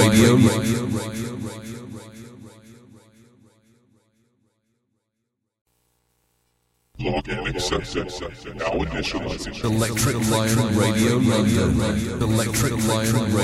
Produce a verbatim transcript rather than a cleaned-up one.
Radio. Login accepted. Now initializing. Electric Lion Radio London. Electric Lion Radio.